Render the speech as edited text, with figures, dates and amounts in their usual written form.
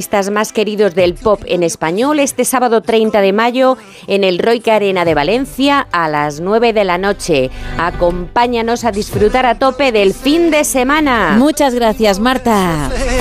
artistas más queridos del pop en español este sábado 30 de mayo en el Royca Arena de Valencia a las 9 de la noche. Acompáñanos a disfrutar a tope del fin de semana. Muchas gracias, Marta.